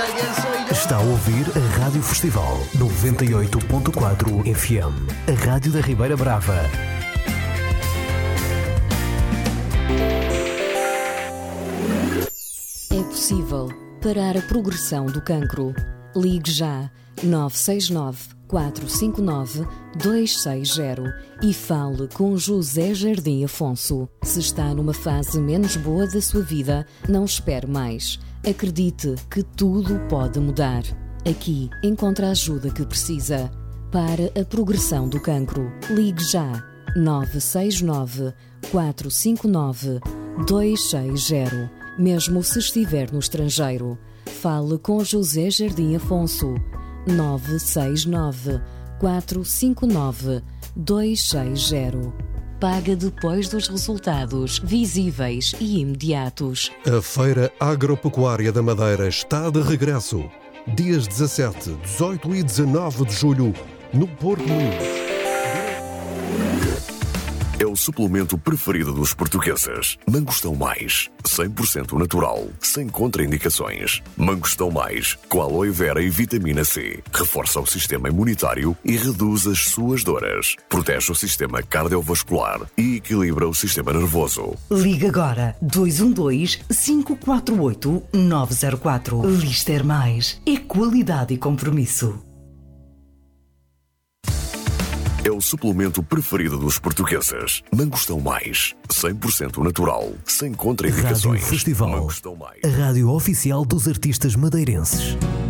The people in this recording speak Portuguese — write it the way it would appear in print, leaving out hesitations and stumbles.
Está a ouvir a Rádio Festival 98.4 FM, a Rádio da Ribeira Brava. É possível parar a progressão do cancro. Ligue já 969 459 260 e fale com José Jardim Afonso. Se está numa fase menos boa da sua vida, não espere mais. Acredite que tudo pode mudar. Aqui encontra a ajuda que precisa. Para a progressão do cancro, ligue já 969 459 260. Mesmo se estiver no estrangeiro, fale com José Jardim Afonso. 969 459 260. Paga depois dos resultados visíveis e imediatos. A Feira Agropecuária da Madeira está de regresso. Dias 17, 18 e 19 de julho, no Porto de Muniz. É o suplemento preferido dos portugueses. Mangostão Mais, 100% natural, sem contraindicações. Mangostão Mais, com aloe vera e vitamina C. Reforça o sistema imunitário e reduz as suas dores. Protege o sistema cardiovascular e equilibra o sistema nervoso. Liga agora 212-548-904. Lister Mais. É qualidade e compromisso. É o suplemento preferido dos portugueses. Mangostão Mais, 100% natural, sem contraindicações. Rádio Festival, a rádio oficial dos artistas madeirenses.